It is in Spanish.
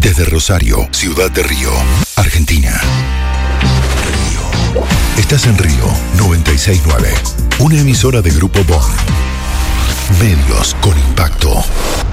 Desde Rosario, Ciudad de Río, Argentina. Río. Estás en Río 969, una emisora de Grupo Bon. Medios con impacto.